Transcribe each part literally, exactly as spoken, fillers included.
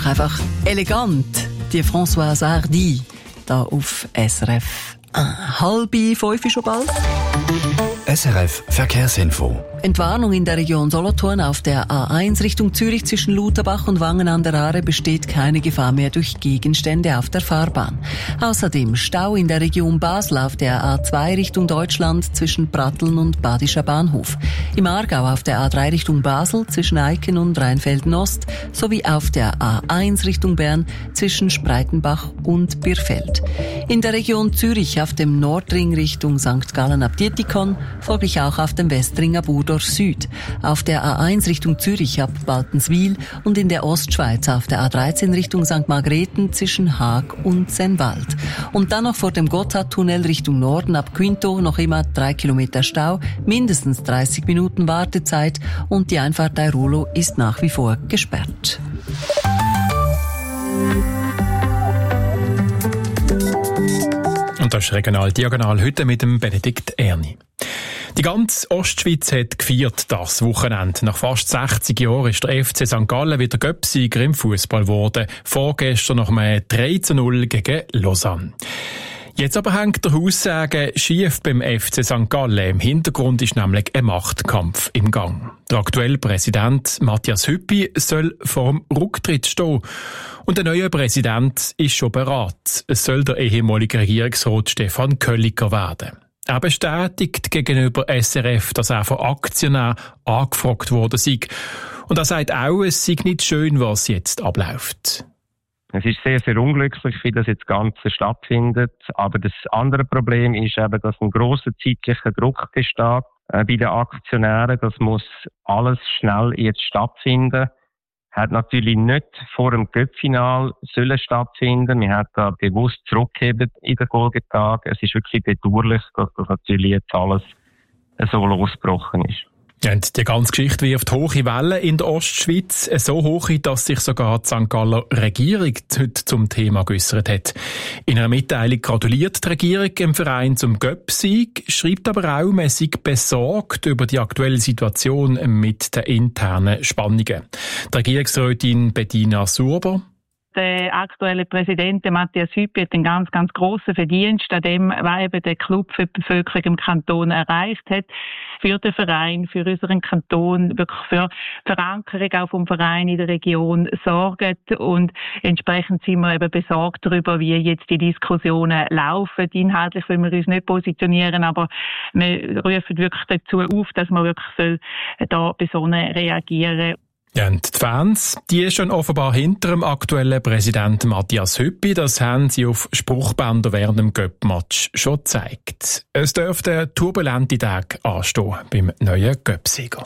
doch einfach elegant. Die Françoise Hardy, da auf S R F. Halb fünf schon bald. S R F Verkehrsinfo. Entwarnung in der Region Solothurn auf der A eins Richtung Zürich zwischen Lutherbach und Wangen an der Aare besteht keine Gefahr mehr durch Gegenstände auf der Fahrbahn. Außerdem Stau in der Region Basel auf der A zwei Richtung Deutschland zwischen Pratteln und Badischer Bahnhof. Im Aargau auf der A drei Richtung Basel zwischen Eiken und Rheinfelden Ost sowie auf der A eins Richtung Bern zwischen Spreitenbach und Birfeld. In der Region Zürich auf dem Nordring Richtung Sankt Gallen ab Dietikon, folglich auch auf dem Westring ab Urdorf Süd, auf der A eins Richtung Zürich ab Baltenswil und in der Ostschweiz auf der A dreizehn Richtung Sankt Margrethen zwischen Haag und Sennwald. Und dann noch vor dem Gotthardtunnel Richtung Norden ab Quinto noch immer drei Kilometer Stau, mindestens dreißig Minuten Wartezeit und die Einfahrt Airolo ist nach wie vor gesperrt. Und das ist Regional Diagonal heute mit dem Benedikt Erni. Die ganze Ostschweiz hat gefeiert das Wochenende. Nach fast sechzig Jahren ist der F C Sankt Gallen wieder Göpsieger im Fußball geworden. Vorgestern nach einem drei zu null gegen Lausanne. Jetzt aber hängt der Haussegen schief beim F C Sankt Gallen. Im Hintergrund ist nämlich ein Machtkampf im Gang. Der aktuelle Präsident Matthias Hüppi soll vor dem Rücktritt stehen. Und der neue Präsident ist schon beraten. Es soll der ehemalige Regierungsrat Stefan Kölliker werden. Er bestätigt gegenüber S R F, dass er von Aktionären angefragt worden sei. Und er sagt auch, es sei nicht schön, was jetzt abläuft. Es ist sehr, sehr unglücklich, wie das jetzt Ganze stattfindet. Aber das andere Problem ist eben, dass ein grosser zeitlicher Druck besteht äh, bei den Aktionären. Das muss alles schnell jetzt stattfinden. Hat natürlich nicht vor dem Cup-Final sollen stattfinden. Wir haben da bewusst zurückgegeben in den Folgetagen. Es ist wirklich bedauerlich, dass das natürlich jetzt alles so losgebrochen ist. Ja, und die ganze Geschichte wirft hohe Wellen in der Ostschweiz. So hohe, dass sich sogar die Sankt Galler Regierung heute zum Thema geäussert hat. In einer Mitteilung gratuliert die Regierung im Verein zum Göpp-Sieg, schreibt aber auch, man sei besorgt über die aktuelle Situation mit den internen Spannungen. Die Regierungsrätin Bettina Surber. Der aktuelle Präsident Matthias Hüppi hat einen ganz, ganz grossen Verdienst an dem, was eben der Club für die Bevölkerung im Kanton erreicht hat. Für den Verein, für unseren Kanton, wirklich für Verankerung auch vom Verein in der Region sorgen. Und entsprechend sind wir eben besorgt darüber, wie jetzt die Diskussionen laufen. Inhaltlich wollen wir uns nicht positionieren, aber wir rufen wirklich dazu auf, dass man wirklich soll da besonnen reagieren. Ja, und die Fans, die schon offenbar hinter dem aktuellen Präsidenten Matthias Hüppi, das haben sie auf Spruchbänder während dem Göpp-Match schon gezeigt. Es dürfte turbulente Tage anstehen beim neuen Göpp-Sieger.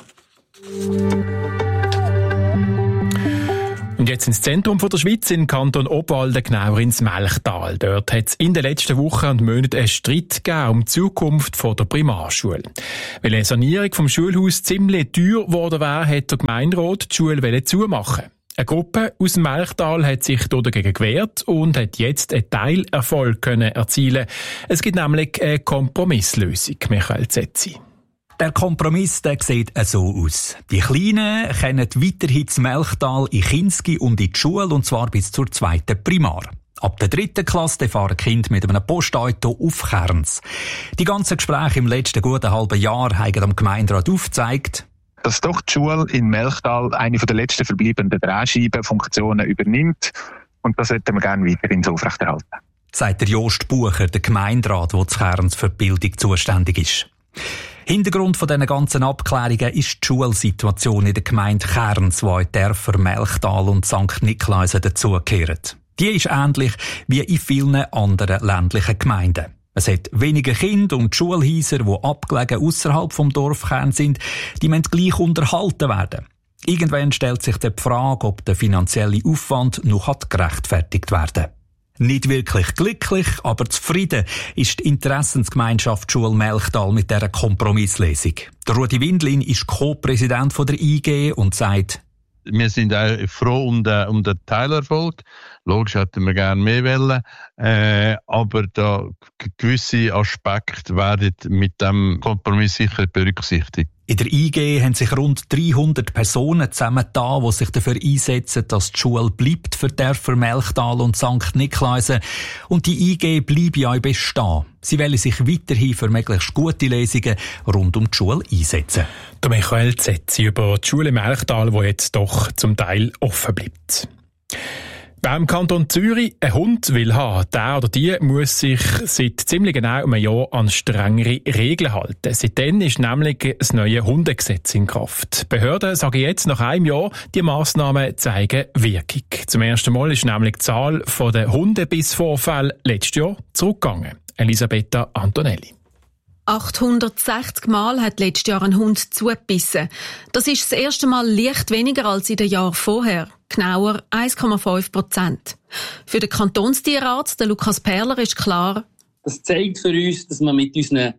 Und jetzt ins Zentrum von der Schweiz, in Kanton Obwalden, genauer ins Melchtal. Dort hat es in den letzten Wochen und Monaten einen Streit gegeben um die Zukunft von der Primarschule. Weil eine Sanierung vom Schulhaus ziemlich teuer geworden wäre, hat der Gemeinderat die Schule zumachen. Eine Gruppe aus dem Melchtal hat sich dagegen gewehrt und hat jetzt einen Teilerfolg können erzielen. Es gibt nämlich eine Kompromisslösung, Michael Zetzi. Der Kompromiss, der sieht so aus. Die Kleinen können weiterhin das Melchtal in Kinski und in die Schule, und zwar bis zur zweiten Primar. Ab der dritten Klasse fahren Kinder mit einem Postauto auf Kerns. Die ganzen Gespräche im letzten guten halben Jahr haben am Gemeinderat aufgezeigt, dass doch die Schule in Melchtal eine der letzten verbleibenden Drehscheibenfunktionen übernimmt. Und das sollten wir gerne weiterhin so aufrechterhalten. Sagt der Jost Bucher, der Gemeinderat, der zu Kerns für die Bildung zuständig ist. Hintergrund von diesen ganzen Abklärungen ist die Schulsituation in der Gemeinde Kerns, wo in Dörfer Melchtal und Sankt Niklaus dazugehören. Die ist ähnlich wie in vielen anderen ländlichen Gemeinden. Es hat weniger Kinder und die Schulhäuser, die abgelegen ausserhalb vom Dorfkern sind, die müssen gleich unterhalten werden. Irgendwann stellt sich die Frage, ob der finanzielle Aufwand noch gerechtfertigt werden kann. Nicht wirklich glücklich, aber zufrieden ist die Interessensgemeinschaft Schule Melchtal mit dieser Kompromisslesung. Der Rudi Windlin ist Co-Präsident der I G und sagt, wir sind auch froh um den, um den Teilerfolg. Logisch hätten wir gerne mehr wollen, äh, aber da gewisse Aspekte werden mit dem Kompromiss sicher berücksichtigt. In der I G haben sich rund dreihundert Personen zusammengetan, die sich dafür einsetzen, dass die Schule bleibt für Dörfer Melchtal und Sankt Niklaisen. Und die I G bleibe ja bestehen. Sie wollen sich weiterhin für möglichst gute Lesungen rund um die Schule einsetzen. Der Michael Zetzi über die Schule Melchtal, die jetzt doch zum Teil offen bleibt. Wer im Kanton Zürich einen Hund will haben, der oder die muss sich seit ziemlich genau einem Jahr an strengere Regeln halten. Seitdem ist nämlich das neue Hundegesetz in Kraft. Die Behörden sagen jetzt nach einem Jahr, die Massnahmen zeigen Wirkung. Zum ersten Mal ist nämlich die Zahl der Hundebissvorfälle letztes Jahr zurückgegangen. Elisabetta Antonelli. achthundertsechzig Mal hat letztes Jahr ein Hund zugebissen. Das ist das erste Mal leicht weniger als in den Jahren vorher. Genauer eins Komma fünf Prozent. Für den Kantonstierarzt, den Lukas Perler, ist klar: Das zeigt für uns, dass wir mit unseren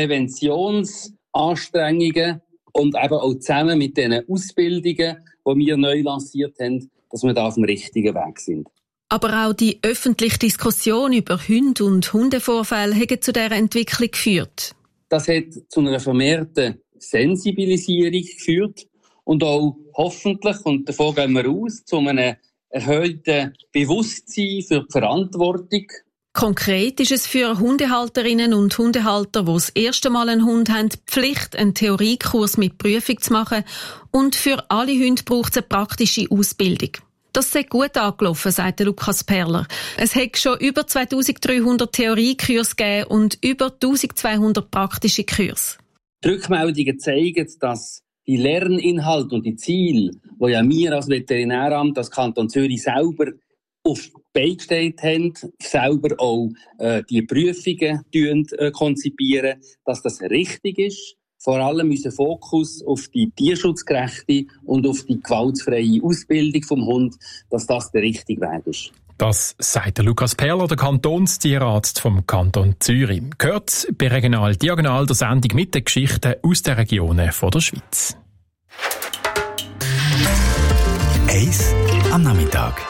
Präventionsanstrengungen und eben auch zusammen mit den Ausbildungen, die wir neu lanciert haben, dass wir da auf dem richtigen Weg sind. Aber auch die öffentliche Diskussion über Hunde und Hundevorfälle hat zu dieser Entwicklung geführt. Das hat zu einer vermehrten Sensibilisierung geführt und auch hoffentlich, und davon gehen wir aus, zu einem erhöhten Bewusstsein für die Verantwortung. Konkret ist es für Hundehalterinnen und Hundehalter, die das erste Mal einen Hund haben, Pflicht, einen Theoriekurs mit Prüfung zu machen. Und für alle Hunde braucht es eine praktische Ausbildung. Das sei gut angelaufen, sagt Lukas Perler. Es hat schon über zweitausenddreihundert Theoriekurse gegeben und über eintausendzweihundert praktische Kurse. Die Rückmeldungen zeigen, dass die Lerninhalte und die Ziele, die ja wir als Veterinäramt, als Kanton Zürich selber auf die Beine gestellt haben, selber auch äh, die Prüfungen äh, konzipieren, dass das richtig ist. Vor allem unser Fokus auf die tierschutzgerechte und auf die gewaltfreie Ausbildung vom Hund, dass das der richtige Weg ist. Das sagt der Lukas Perler, der Kantonstierarzt vom Kanton Zürich. Gehört bei Regional Diagonal der Sendung mit den Geschichten aus den Regionen von der Schweiz. Eis am Nachmittag.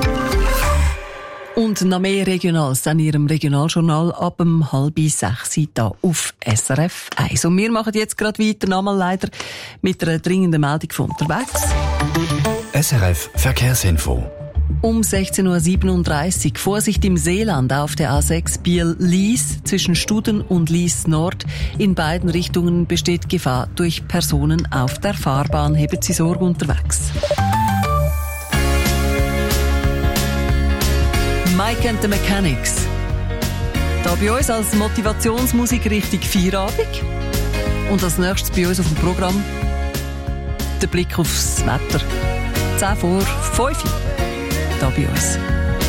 Und noch mehr Regionals an Ihrem Regionaljournal ab um halb sechs hier auf S R F eins. Und wir machen jetzt gerade weiter, nochmal leider mit einer dringenden Meldung von unterwegs. S R F Verkehrsinfo. Um sechzehn Uhr siebenunddreißig Vorsicht im Seeland auf der A sechs Biel-Lies zwischen Studen und Lies Nord. In beiden Richtungen besteht Gefahr durch Personen auf der Fahrbahn. Haben Sie Sorge unterwegs. Mike and the Mechanics. Da bei uns als Motivationsmusik Richtung Feierabend. Und als nächstes bei uns auf dem Programm der Blick aufs Wetter. zehn vor fünf da bei uns.